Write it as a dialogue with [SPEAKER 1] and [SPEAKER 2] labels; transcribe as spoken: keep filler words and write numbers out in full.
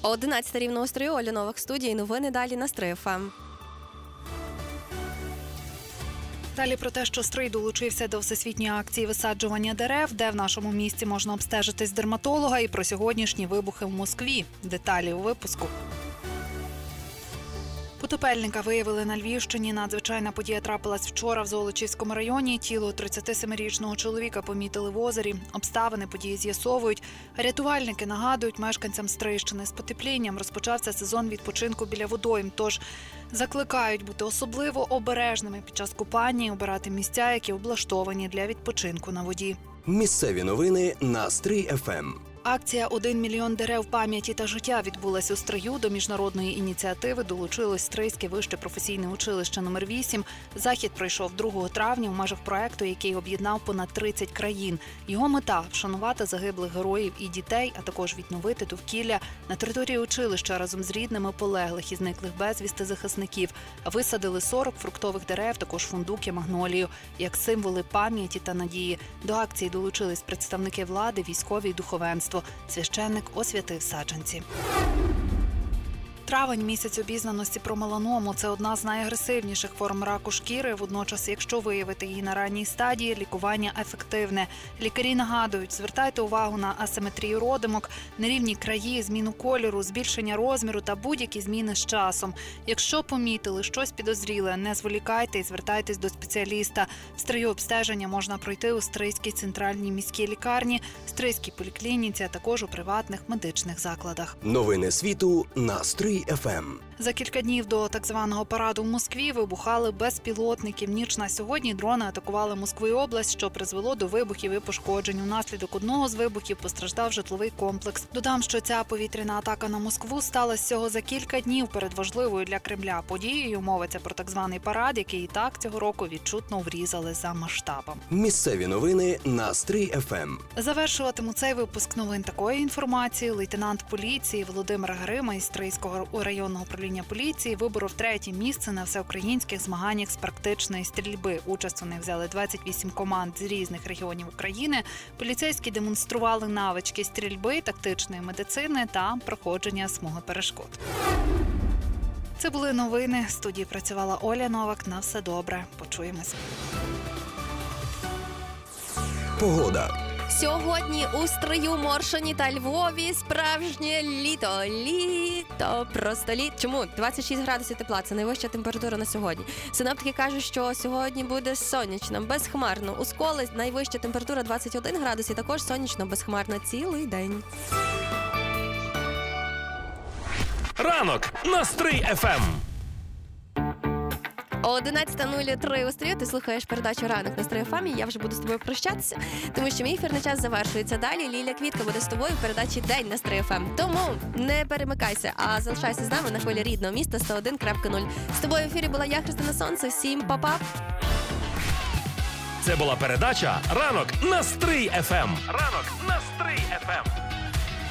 [SPEAKER 1] одинадцята рівно у Стрию, Оля Новак в студії. Новини далі на Стрий еф ем.
[SPEAKER 2] Далі про те, що Стрий долучився до всесвітньої акції висаджування дерев, де в нашому місті можна обстежитись дерматолога, і про сьогоднішні вибухи в Москві. Деталі у випуску. Потопельника виявили на Львівщині. Надзвичайна подія трапилась вчора в Золочівському районі. Тіло тридцятисемирічного чоловіка помітили в озері. Обставини події з'ясовують. Рятувальники нагадують мешканцям Стрийщини, з потеплінням розпочався сезон відпочинку біля водойм. Тож закликають бути особливо обережними під час купання і обирати місця, які облаштовані для відпочинку на воді.
[SPEAKER 3] Місцеві новини на Стрий еф ем.
[SPEAKER 2] Акція «Один мільйон дерев пам'яті та життя» відбулась у Стрию. До міжнародної ініціативи долучилось Стрийське вище професійне училище номер вісім. Захід пройшов другого травня в межах проекту, який об'єднав понад тридцять країн. Його мета – вшанувати загиблих героїв і дітей, а також відновити довкілля на території училища разом з рідними полеглих і зниклих безвісти захисників. Висадили сорок фруктових дерев, також фундук і магнолію, як символи пам'яті та надії. До акції долучились представники влади, військові і духовенство. Священник освятив саджанці. Травень – місяць обізнаності про меланому. Це одна з найагресивніших форм раку шкіри. Водночас, якщо виявити її на ранній стадії, лікування ефективне. Лікарі нагадують, звертайте увагу на асиметрію родимок, нерівні краї, зміну кольору, збільшення розміру та будь-які зміни з часом. Якщо помітили щось підозріле, не зволікайте і звертайтесь до спеціаліста. В Стрию обстеження можна пройти у Стрийській центральній міській лікарні, Стрийській поліклініці, а також у приватних медичних закладах.
[SPEAKER 3] Новини світу на Стрий еф ем.
[SPEAKER 2] За кілька днів до так званого параду в Москві вибухали безпілотники. В ніч на сьогодні дрони атакували Москву і область, що призвело до вибухів і пошкоджень. Унаслідок одного з вибухів постраждав житловий комплекс. Додам, що ця повітряна атака на Москву сталася всього за кілька днів перед важливою для Кремля подією. Мовиться про так званий парад, який і так цього року відчутно врізали за масштабом.
[SPEAKER 3] Місцеві новини на Стрий еф ем.
[SPEAKER 2] Завершуватиму цей випуск новин такої інформації. Лейтенант поліції Володимир Грима із Стрийського районного управління поліції виборов третє місце на всеукраїнських змаганнях з практичної стрільби. Участь у них взяли двадцять вісім команд з різних регіонів України. Поліцейські демонстрували навички стрільби, тактичної медицини та проходження смуги перешкод. Це були новини. В студії працювала Оля Новак. На все добре. Почуємось.
[SPEAKER 3] Погода.
[SPEAKER 1] Сьогодні у Стрию, Моршині та Львові справжнє літо. Літо, просто літо. Чому? двадцять шість градусів тепла – це найвища температура на сьогодні. Синоптики кажуть, що сьогодні буде сонячно, безхмарно. У Сколі найвища температура двадцять один градус і також сонячно, безхмарно цілий день.
[SPEAKER 4] Ранок на Стрий еф ем.
[SPEAKER 1] одинадцята нуль три у Стрию. Ти слухаєш передачу «Ранок» на Стрий еф ем. Я вже буду з тобою прощатися, тому що мій ефірний час завершується. Далі Ліля Квітка буде з тобою в передачі «День» на Стрий еф ем. Тому не перемикайся, а залишайся з нами на хвилі рідного міста сто один крапка нуль. З тобою в ефірі була я, Христина Сонце. Всім па-па!
[SPEAKER 4] Це була передача «Ранок на Стрий еф ем». Ранок на Стрий еф ем.